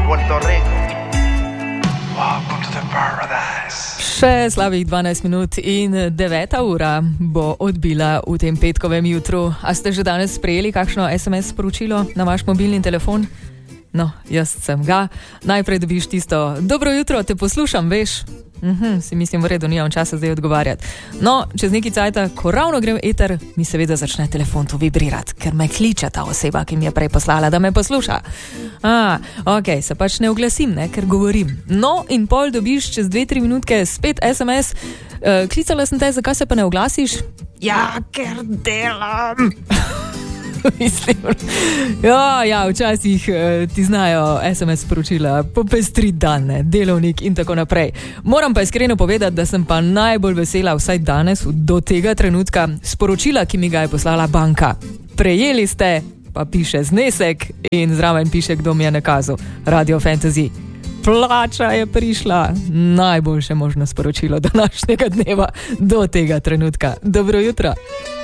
Puerto Rico. Welcome to the paradise. Še slabih 12 minut in 9 ura bo odbila v tem petkovem jutru. A ste že danes sprejeli kakšno SMS sporočilo na vaš mobilni telefon? No, jaz sem ga. Najprej dobiš tisto: dobro jutro, te poslušam, veš? Si mislim, v redu, nimam časa zdaj odgovarjati. No, čez neki cajta, ko ravno grem eter, mi seveda začne telefon tu vibrirati, ker me kliče ta oseba, ki mi je prej poslala, da me posluša. Ok, se pač ne oglasim, ne, ker govorim. No, in pol dobiš čez 2-3 minutke spet SMS. Klicala sem te, zakaj se pa ne oglasiš? Ja, ker delam. Mislim, včasih ti znajo SMS sporočila popestriti dan, delovnik in tako naprej. Moram pa iskreno povedati, da sem pa najbolj vesela vsaj danes, do tega trenutka, sporočila, ki mi ga je poslala banka. Prejeli ste, pa piše znesek in zraven piše, kdo mi je nakazal. Radio Fantasy. Plača je prišla. Najboljše možno sporočilo današnjega dneva do tega trenutka. Dobro jutro.